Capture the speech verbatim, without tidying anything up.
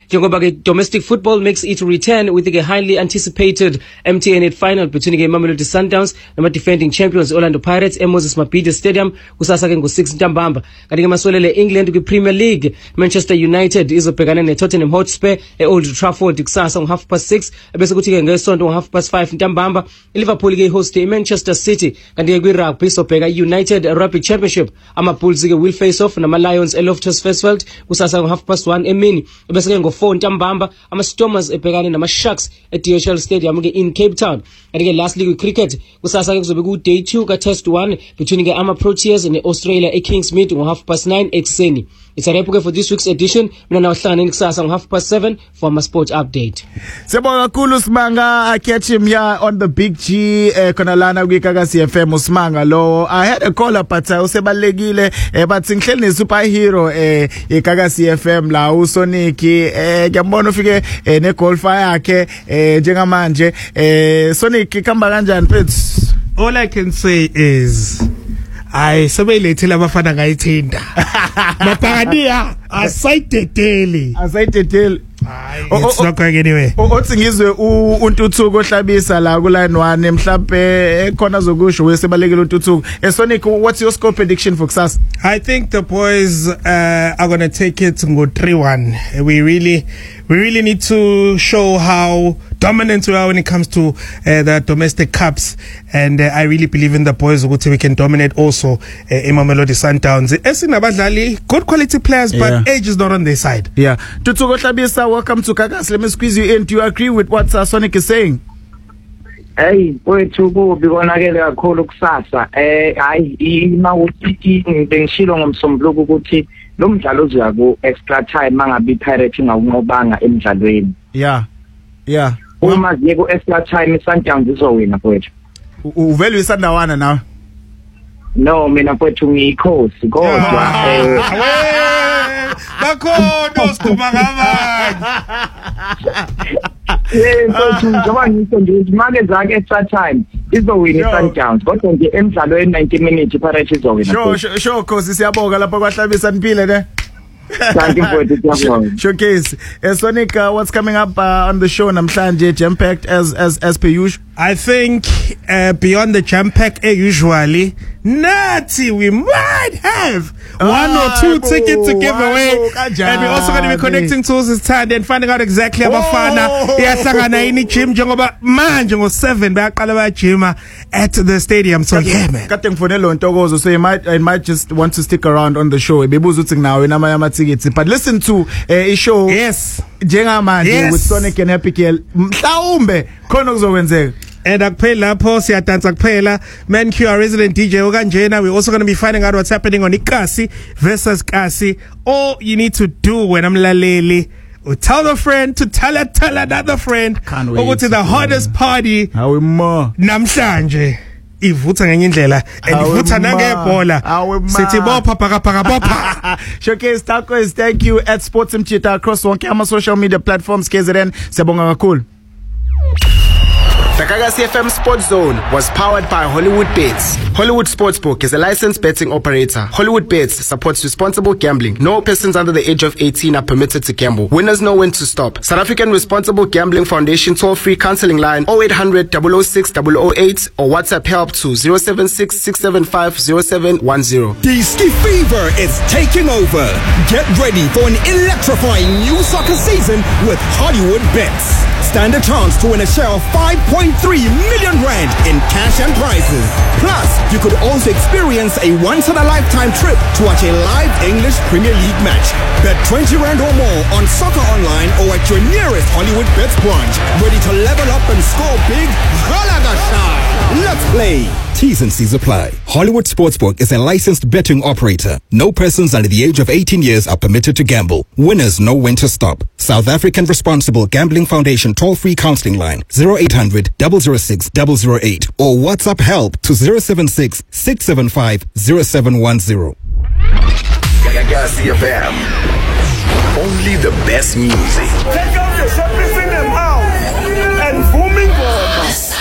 Njengoba ke domestic football makes its return with the highly anticipated M T N eight final between the Mamelodi Sundowns nama defending champions Orlando Pirates at Moses Mabhida Stadium kusasa ke ngo six ntambamba. Kanti ke maswelele England kwi Premier League, Manchester United izobhekana ne Tottenham Hotspur e Old Trafford kusasa ngo half past six bese kuthi ke ngesonto ngo half past five ntambamba. Liverpool ke host e Manchester City. Kanti ke kwi rugby izobheka United Rugby Championship, ama Bulls ke will face off nama Lions e Loftus Versfeld kusasa ngo half past one emini bese ke ngo four ntambamba ama Stormers ebhekane nama Sharks at D H L Stadium ke in Cape Town. Kanti ke last league cricket kusasa ke kuzobe ku day two ka test one between ke ama Proteas and Australia e Kingsmead ngo half past nine ekseni. It's a wrap for this week's edition. Mina nawuhlangana kusasa ngo half past seven for my sport update. Sibonga kakhulu Simanga. I catch him here on the Big G eh, khona lana kwiKagasi F M uSimanga lo. I had a caller but usebalekile eh, but ngihleli ne superhero eh iKagasi F M la uSonic eh ngiyambona ufike eh, ne golfer yakhe eh njengamanje eh Sonic kamba kanjani mfethu? All I can say is I sebelethile abafana ngayithinda. Mapakania asayidedeli. Asayidedeli. It's not going anywhere. Othi ngizwe uNtuthuko ohlabisa la ku line one mhlawumbe ekhona zokusho wesebalekile uNtuthuko. Sonic, what's your score prediction for kusasa? I think the boys uh, are going to take it and go three one. We really we really need to show how dominant we are when it comes to uh, the domestic cups, and uh, I really believe in the boys ukuthi we can dominate also uh, Mamelodi Sundowns. Esinabadlali good quality players, but yeah. age is not on their side. Yeah. Tutsuko Hlabisa, welcome to Kagas. Let me squeeze you in. Do you agree with what uh, Sonic is saying? Hey, wethu kubi konakele kakhulu kusasa. Eh hayi ima uthi ngishilo ngomsombuluko ukuthi lo mdlalo uzoya ku extra time mangabe iPirates ingawunqobanga emidlalweni. Yeah. Yeah. Uma ziye ku extra time iSundowns izowina mfowethu. Uvelu isandawana now? No, mina mfowethu ngiyikhosi kodwa eh bakhono sikhuma ngamanje. Eh mfowethu ngoba ngisho nje imake zake extra time izowina iSundowns kodwa nje emidlalweni ninety minutes iPirates izowina. Sure sure sure Khosi siyabonga lapha kwahlabisa niphile ne. Thank you for the showcase. Uh, Sonic, uh, what's coming up uh, on the show? Namhlanje jam packed as as as per usual. I think uh, beyond the jam pack, uh, usually, Natty, we might have one ah, or two bo, tickets to give away, bo, and we're also going to be connecting to his time and finding out exactly how Bafana yahlangana ini gym njengoba manje ngo seven bayaqala bayajima at the stadium. So yeah, man. Kade ngifonela Ntokozo, so you might I might just want to stick around on the show. Bebuza uthi nawe nama yama tickets, but listen to a uh, show. Yes. Njengamanje yes. With Sonic and Happy Girl. Mhlawumbe khona kuzokwenzeka. And akuphela lapho siyadansa kuphela. Man Q, our resident D J okanjena. We're also going to be finding out what's happening on Ikasi versus Kasi. All you need to do when I'm laleli, tell a friend to tell a tell another friend. Can't wait. Or go to the hardest party namhlanje. Ivutha ngenye indlela and ivutha nangebhola sithi bopha phaka phaka bopha. Showcase Tacos, thank you at Sports Mchita across wonke ama social media platforms. K Z N siyabonga kakhulu. The Kagasi F M Sports Zone was powered by Hollywood Bets. Hollywood Sportsbook is a licensed betting operator. Hollywood Bets supports responsible gambling. No persons under the age of eighteen are permitted to gamble. Winners know when to stop. South African Responsible Gambling Foundation toll-free counseling line oh eight hundred, double oh six, double oh eight or WhatsApp help to zero seven six, six seven five, zero seven one zero. The ski fever is taking over. Get ready for an electrifying new soccer season with Hollywood Bets. Stand a chance to win a share of five point three million rand in cash and prizes. Plus, you could also experience a once-in-a-lifetime trip to watch a live English Premier League match. Bet twenty rand or more on soccer online or at your nearest Hollywood Bets branch. Ready to level up and score big? Let's play. T's and C's apply. Hollywood Sportsbook is a licensed betting operator. No persons under the age of eighteen years are permitted to gamble. Winners know when to stop. South African Responsible Gambling Foundation toll-free counseling line zero eight hundred, double oh six, double oh eight or WhatsApp help to zero seven six, six seven five, zero seven one zero. Kagasi F M. Only the best music.